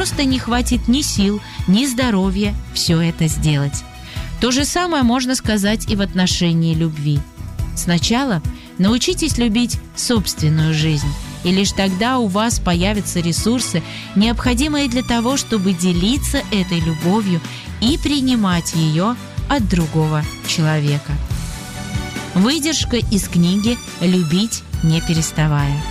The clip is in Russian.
просто не хватит ни сил, ни здоровья все это сделать. То же самое можно сказать и в отношении любви. Сначала научитесь любить собственную жизнь, и лишь тогда у вас появятся ресурсы, необходимые для того, чтобы делиться этой любовью и принимать ее от другого человека. Выдержка из книги «Любить не переставая».